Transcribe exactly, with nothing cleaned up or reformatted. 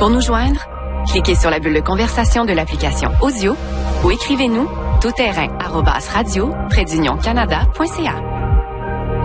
Pour nous joindre, cliquez sur la bulle de conversation de l'application Audio ou écrivez-nous tout terrain arobase radio trait d'union canada point c a.